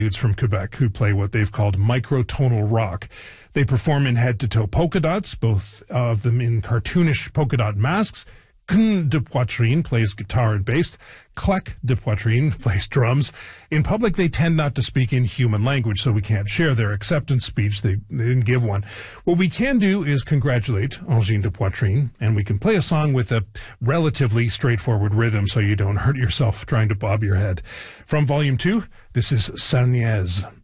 dudes from Quebec who play what they've called microtonal rock. They perform in head-to-toe polka dots, both of them in cartoonish polka dot masks. Kn de Poitrine plays guitar and bass. Clack de Poitrine plays drums. In public, they tend not to speak in human language, so we can't share their acceptance speech. They didn't give one. What we can do is congratulate Angine de Poitrine, and we can play a song with a relatively straightforward rhythm so you don't hurt yourself trying to bob your head. From Volume 2, this is Sarniez.